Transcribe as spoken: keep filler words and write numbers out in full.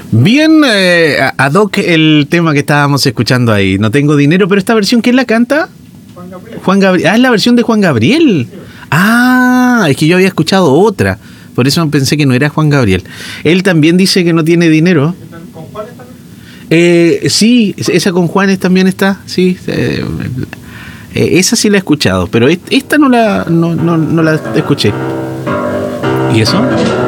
Bien, eh, ad hoc el tema que estábamos escuchando ahí. No tengo dinero, pero esta versión, ¿quién la canta? Juan Gabriel. Juan Gabriel. Ah, es la versión de Juan Gabriel. Ah, es que yo había escuchado otra. Por eso pensé que no era Juan Gabriel. Él también dice que no tiene dinero. ¿Con Juanes también? Eh, sí, esa con Juanes también está. Sí, eh, eh, esa sí la he escuchado, pero esta no la, no, no, no la escuché. ¿Y eso?